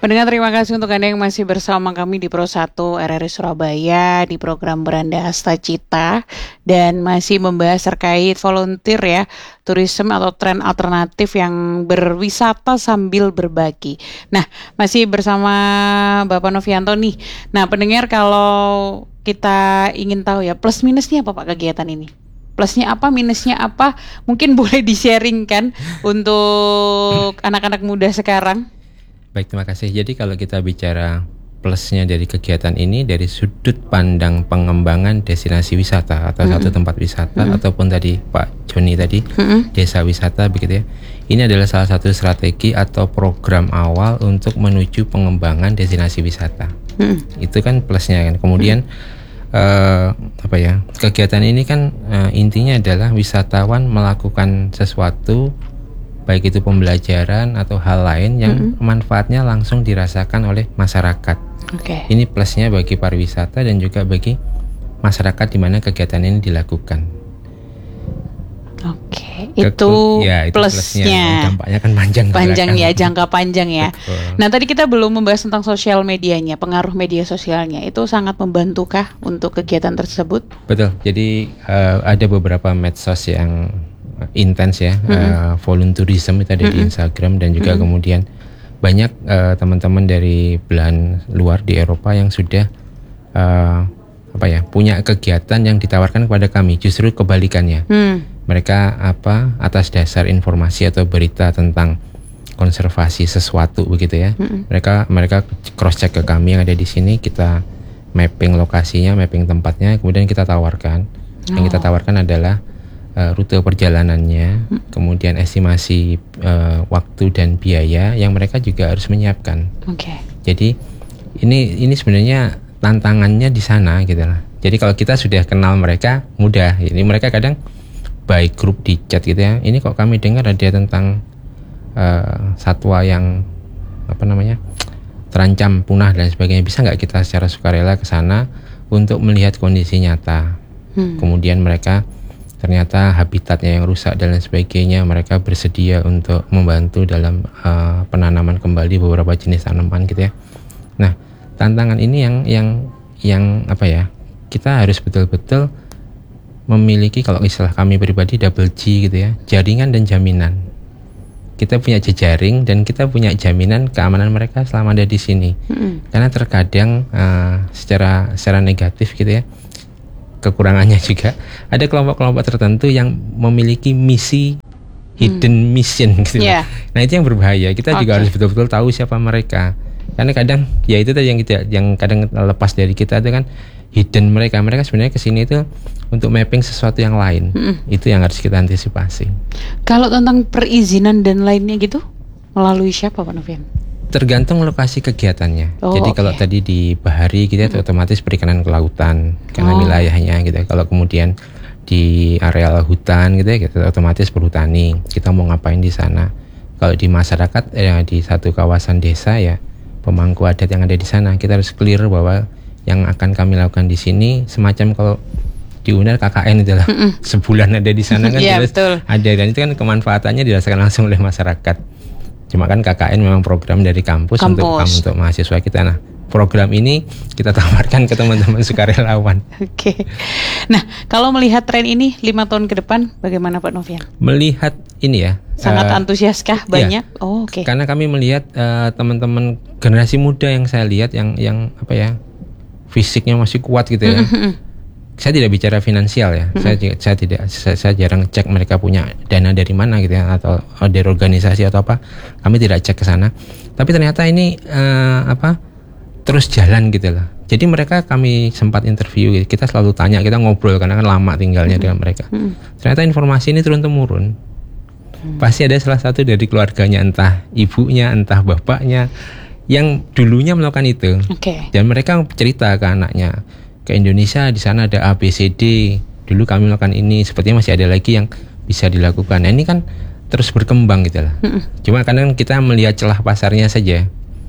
Pendengar, terima kasih untuk Anda yang masih bersama kami di Pro 1 RRI Surabaya di program Beranda Hasta Cita dan masih membahas terkait volunteer ya, tourism atau tren alternatif yang berwisata sambil berbagi. Nah, masih bersama Bapak Novianto nih. Nah, pendengar, kalau kita ingin tahu ya plus minusnya apa Pak kegiatan ini? Plusnya apa, minusnya apa? Mungkin boleh di-sharingkan untuk anak-anak muda sekarang. Baik, terima kasih. Jadi kalau kita bicara plusnya dari kegiatan ini dari sudut pandang pengembangan destinasi wisata atau satu tempat wisata ataupun tadi Pak Joni tadi desa wisata begitu ya. Ini adalah salah satu strategi atau program awal untuk menuju pengembangan destinasi wisata. Itu kan plusnya kan. Kemudian kegiatan ini kan intinya adalah wisatawan melakukan sesuatu baik itu pembelajaran atau hal lain yang manfaatnya langsung dirasakan oleh masyarakat. Ini plusnya bagi pariwisata dan juga bagi masyarakat di mana kegiatan ini dilakukan. Itu plusnya. Dampaknya kan panjang ya, jangka panjang ya. Betul. Nah, tadi kita belum membahas tentang sosial medianya, pengaruh media sosialnya. Itu sangat membantukah untuk kegiatan tersebut? Betul. Jadi ada beberapa medsos yang intens ya, volunteerism itu ada di Instagram dan juga kemudian banyak teman-teman dari belahan luar di Eropa yang sudah punya kegiatan yang ditawarkan kepada kami. Justru kebalikannya, mereka atas dasar informasi atau berita tentang konservasi sesuatu begitu ya, mereka cross check ke kami yang ada di sini, kita mapping lokasinya, mapping tempatnya, kemudian kita tawarkan. Yang kita tawarkan adalah rute perjalanannya, kemudian estimasi waktu dan biaya yang mereka juga harus menyiapkan. Jadi ini sebenarnya tantangannya di sana gitu lah. Jadi kalau kita sudah kenal mereka mudah. Ini mereka kadang by grup di chat gitu ya. Ini kok kami dengar ada tentang satwa yang terancam punah dan sebagainya. Bisa nggak kita secara sukarela ke sana untuk melihat kondisi nyata? Kemudian mereka ternyata habitatnya yang rusak dan lain sebagainya, mereka bersedia untuk membantu dalam penanaman kembali beberapa jenis tanaman gitu ya. Nah, tantangan ini yang kita harus betul-betul memiliki, kalau istilah kami pribadi, double G gitu ya, jaringan dan jaminan. Kita punya jejaring dan kita punya jaminan keamanan mereka selama ada di sini. Karena terkadang secara negatif gitu ya, kekurangannya juga ada kelompok-kelompok tertentu yang memiliki misi hidden mission gitu. Nah, itu yang berbahaya. Kita juga harus betul-betul tahu siapa mereka. Karena kadang ya itu tadi yang kadang lepas dari kita itu kan hidden mereka sebenarnya kesini itu untuk mapping sesuatu yang lain. Itu yang harus kita antisipasi. Kalau tentang perizinan dan lainnya gitu melalui siapa Pak Novian? Tergantung lokasi kegiatannya. Jadi kalau tadi di bahari kita otomatis perikanan kelautan karena wilayahnya gitu. Kalau kemudian di areal hutan gitu ya, kita otomatis perhutani. Kita mau ngapain di sana? Kalau di masyarakat di satu kawasan desa ya, pemangku adat yang ada di sana, kita harus clear bahwa yang akan kami lakukan di sini semacam kalau di UNER KKN itulah sebulan ada di sana kan terus ada, dan itu kan kemanfaatannya dirasakan langsung oleh masyarakat. Cuma kan KKN memang program dari kampus. Untuk mahasiswa kita. Nah, program ini kita tawarkan ke teman-teman sukarelawan. Nah, kalau melihat tren ini 5 tahun ke depan, bagaimana Pak Novian? Melihat ini ya, sangat antusiaskah banyak? Ya, karena kami melihat teman-teman generasi muda yang saya lihat yang fisiknya masih kuat gitu ya. Saya tidak bicara finansial ya. Saya jarang cek mereka punya dana dari mana gitu ya, atau dari organisasi atau apa. Kami tidak cek ke sana. Tapi ternyata ini terus jalan gitu lah. Jadi mereka kami sempat interview, kita selalu tanya, kita ngobrol karena kan lama tinggalnya dengan mereka. Ternyata informasi ini turun temurun. Pasti ada salah satu dari keluarganya, entah ibunya, entah bapaknya, yang dulunya melakukan itu. Dan mereka cerita ke anaknya, ke Indonesia di sana ada ABCD, dulu kami melakukan ini, sepertinya masih ada lagi yang bisa dilakukan. Nah, ini kan terus berkembang gitu lah. Cuma kadang kita melihat celah pasarnya saja.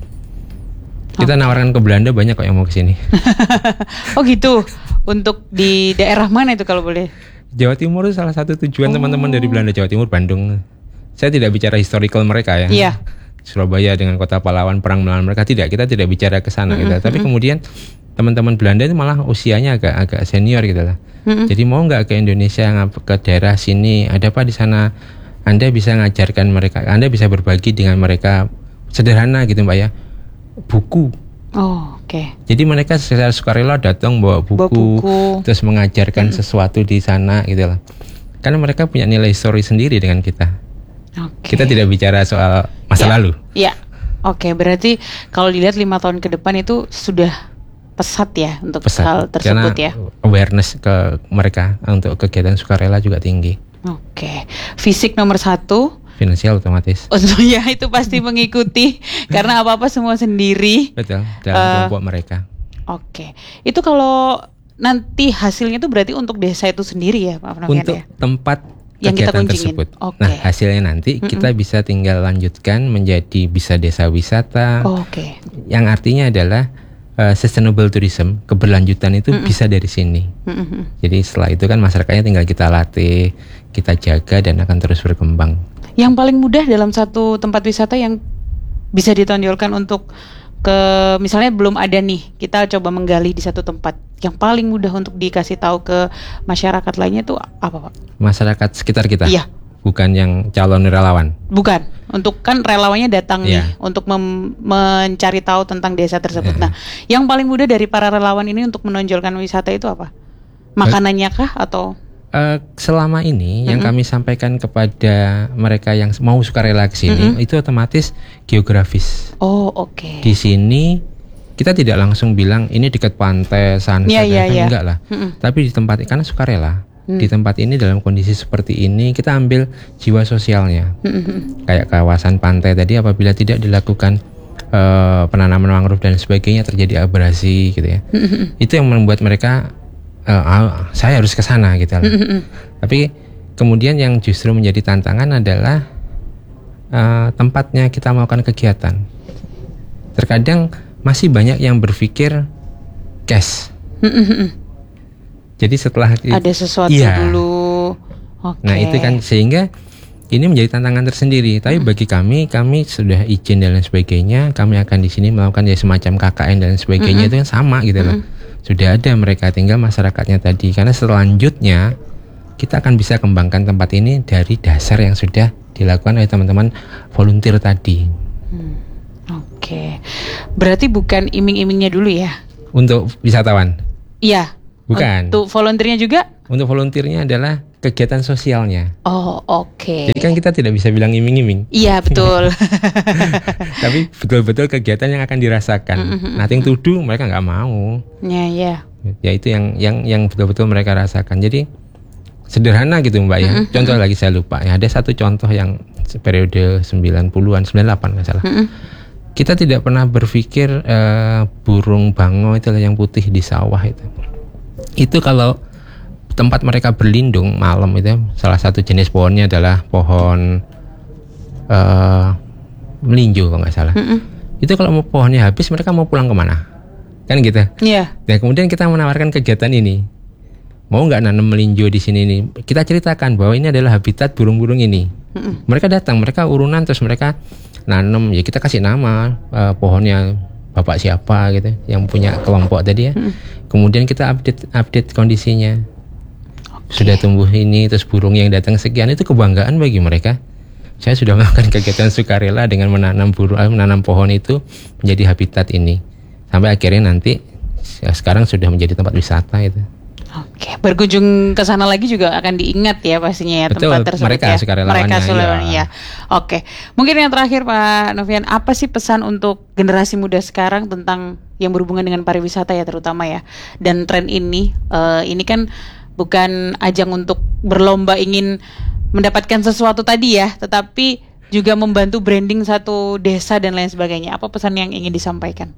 Kita nawarkan ke Belanda, banyak kok yang mau ke sini. Oh gitu. Untuk di daerah mana itu kalau boleh? Jawa Timur itu salah satu tujuan teman-teman dari Belanda. Jawa Timur, Bandung. Saya tidak bicara historical mereka ya. Surabaya dengan kota pahlawan perang melawan mereka, tidak, kita tidak bicara ke sana gitu. Tapi kemudian teman-teman Belanda itu malah usianya agak senior gitu lah. Jadi mau nggak ke Indonesia, ke daerah sini, ada apa di sana? Anda bisa ngajarkan mereka, Anda bisa berbagi dengan mereka, sederhana gitu Mbak ya, buku. Oh, oke. Jadi mereka secara sukarela datang bawa buku, terus mengajarkan sesuatu di sana gitu lah. Karena mereka punya nilai story sendiri dengan kita. Kita tidak bicara soal masa lalu. Iya. Oke, berarti kalau dilihat 5 tahun ke depan itu sudah pesat ya untuk hal tersebut ya. Awareness ke mereka untuk kegiatan sukarela juga tinggi. Oke. Fisik nomor 1. Finansial otomatis. Oh ya, itu pasti mengikuti karena apa-apa semua sendiri. Betul, dalam kelompok mereka. Oke. Itu kalau nanti hasilnya itu berarti untuk desa itu sendiri ya Pak Novian? Untuk tempat yang kegiatan tersebut. Nah, hasilnya nanti kita bisa tinggal lanjutkan menjadi bisa desa wisata. Yang artinya adalah sustainable tourism, keberlanjutan itu bisa dari sini. Jadi setelah itu kan masyarakatnya tinggal kita latih, kita jaga dan akan terus berkembang. Yang paling mudah dalam satu tempat wisata yang bisa ditonjolkan untuk misalnya belum ada nih, kita coba menggali di satu tempat, yang paling mudah untuk dikasih tahu ke masyarakat lainnya itu apa Pak? Masyarakat sekitar kita? Iya. Bukan yang calon relawan? Bukan, untuk kan relawannya datang nih untuk mencari tahu tentang desa tersebut. Nah, yang paling mudah dari para relawan ini untuk menonjolkan wisata itu apa? Makanannya kah atau? Selama ini yang kami sampaikan kepada mereka yang mau sukarela ke sini itu otomatis geografis. Di sini kita tidak langsung bilang ini dekat pantai, sunset, enggak lah. Tapi di tempat karena sukarela, di tempat ini dalam kondisi seperti ini kita ambil jiwa sosialnya. Kayak kawasan pantai tadi, apabila tidak dilakukan penanaman mangrove dan sebagainya, terjadi abrasi gitu ya. Itu yang membuat mereka saya harus ke sana gitu lah. Tapi kemudian yang justru menjadi tantangan adalah tempatnya kita melakukan kegiatan. Terkadang masih banyak yang berpikir cash. Jadi setelah ada sesuatu dulu. Nah itu kan sehingga ini menjadi tantangan tersendiri. Tapi bagi kami sudah izin dan lain sebagainya. Kami akan di sini melakukan ya semacam KKN dan sebagainya, itu kan sama gitu loh. Sudah ada mereka, tinggal masyarakatnya tadi. Karena selanjutnya kita akan bisa kembangkan tempat ini dari dasar yang sudah dilakukan oleh teman-teman volunteer tadi. Berarti bukan iming-imingnya dulu ya? Untuk wisatawan? Iya. Bukan. Untuk volunteernya juga? Untuk volunteernya adalah kegiatan sosialnya. Jadi kan kita tidak bisa bilang iming-iming. Iya, betul. Tapi betul-betul kegiatan yang akan dirasakan. Nothing to do, mereka nggak mau. Ya itu yang betul-betul mereka rasakan. Jadi sederhana gitu Mbak ya. Contoh lagi saya lupa ya. Ada satu contoh yang periode 90-an, 98 nggak salah. Kita tidak pernah berpikir burung bango itu yang putih di sawah itu kalau tempat mereka berlindung malam itu, salah satu jenis pohonnya adalah pohon melinjo kalau nggak salah. Itu kalau mau pohonnya habis, mereka mau pulang kemana? Kan gitu. Nah kemudian kita menawarkan kegiatan ini, mau nggak nanam melinjo di sini nih? Kita ceritakan bahwa ini adalah habitat burung-burung ini. Mereka datang, mereka urunan, terus mereka nanam. Ya kita kasih nama pohonnya bapak siapa gitu, yang punya kelompok tadi ya. Kemudian kita update kondisinya. Sudah tumbuh ini, terus burung yang datang sekian, itu kebanggaan bagi mereka. Saya sudah melakukan kegiatan sukarela dengan menanam pohon itu menjadi habitat ini. Sampai akhirnya nanti sekarang sudah menjadi tempat wisata itu. Berkunjung ke sana lagi juga akan diingat ya pastinya ya. Betul, tempat tersebut mereka ya. sukarelawannya ya. Mungkin yang terakhir Pak Novian, apa sih pesan untuk generasi muda sekarang tentang yang berhubungan dengan pariwisata ya terutama ya, dan tren ini kan bukan ajang untuk berlomba ingin mendapatkan sesuatu tadi ya, tetapi juga membantu branding satu desa dan lain sebagainya. Apa pesan yang ingin disampaikan?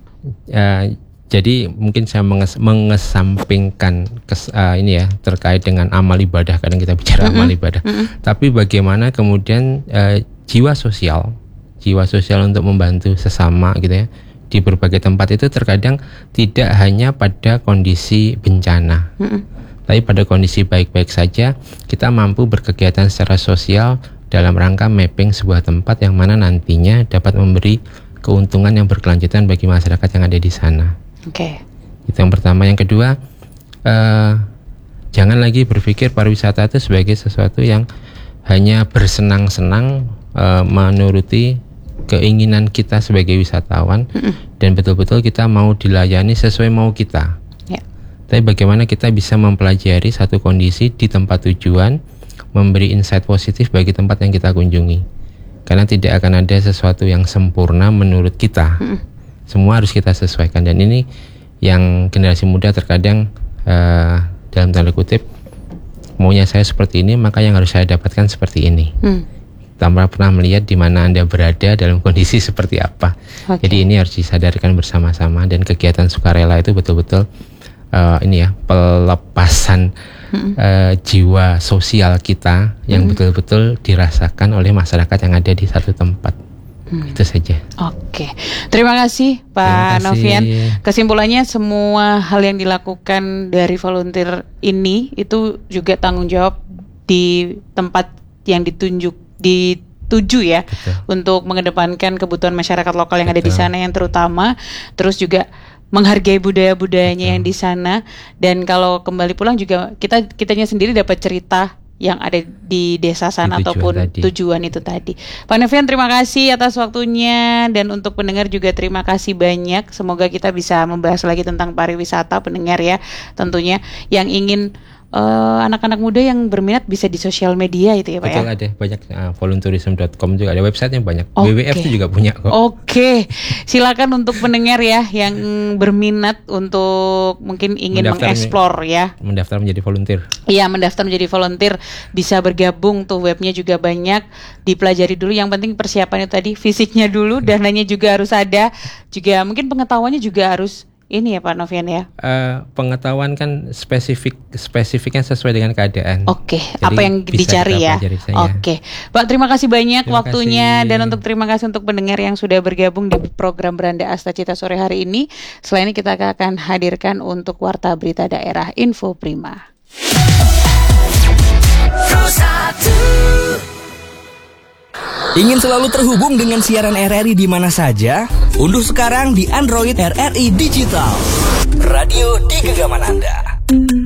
Jadi mungkin saya mengesampingkan ini ya, terkait dengan amal ibadah. Kadang kita bicara amal ibadah, tapi bagaimana kemudian jiwa sosial untuk membantu sesama gitu ya, di berbagai tempat itu terkadang tidak hanya pada kondisi bencana, tapi pada kondisi baik-baik saja kita mampu berkegiatan secara sosial dalam rangka mapping sebuah tempat yang mana nantinya dapat memberi keuntungan yang berkelanjutan bagi masyarakat yang ada di sana. Oke. Itu yang pertama. Yang kedua, jangan lagi berpikir pariwisata itu sebagai sesuatu yang hanya bersenang-senang menuruti keinginan kita sebagai wisatawan, dan betul-betul kita mau dilayani sesuai mau kita. Tapi bagaimana kita bisa mempelajari satu kondisi di tempat tujuan, memberi insight positif bagi tempat yang kita kunjungi. Karena tidak akan ada sesuatu yang sempurna menurut kita. Semua harus kita sesuaikan. Dan ini yang generasi muda terkadang dalam tanda kutip, maunya saya seperti ini, maka yang harus saya dapatkan seperti ini. Tanpa pernah melihat di mana Anda berada dalam kondisi seperti apa. Jadi ini harus disadarkan bersama-sama, dan kegiatan sukarela itu betul-betul pelepasan jiwa sosial kita yang betul-betul dirasakan oleh masyarakat yang ada di satu tempat. Itu saja. Oke, terima kasih Pak Novian. Kesimpulannya, semua hal yang dilakukan dari volunteer ini itu juga tanggung jawab di tempat yang dituju ya. Betul. Untuk mengedepankan kebutuhan masyarakat lokal yang ada di sana yang terutama, terus juga menghargai budaya-budayanya yang di sana. Dan kalau kembali pulang juga kitanya sendiri dapat cerita yang ada di desa sana ataupun tujuan itu tadi. Pak Novian, terima kasih atas waktunya, dan untuk pendengar juga terima kasih banyak. Semoga kita bisa membahas lagi tentang pariwisata, pendengar ya. Tentunya yang ingin anak-anak muda yang berminat bisa di sosial media itu ya Pak. Betul, ada banyak, voluntourism.com juga ada websitenya banyak. WWF itu juga punya kok. Oke, silakan untuk pendengar ya yang berminat untuk mungkin ingin mengeksplor ya. Mendaftar menjadi volunteer. Iya, mendaftar menjadi volunteer, bisa bergabung tuh, webnya juga banyak, dipelajari dulu. Yang penting persiapannya tadi, fisiknya dulu, dananya juga harus ada, juga mungkin pengetahuannya juga harus ini ya Pak Novian ya. Pengetahuan kan spesifiknya sesuai dengan keadaan. Oke, apa yang dicari ya. Oke, Pak, terima kasih banyak waktunya. Dan terima kasih untuk pendengar yang sudah bergabung di program Beranda Asta Cita sore hari ini. Selain ini kita akan hadirkan untuk Warta Berita Daerah Info Prima. Ingin selalu terhubung dengan siaran RRI di mana saja? Unduh sekarang di Android RRI Digital. Radio di genggaman Anda.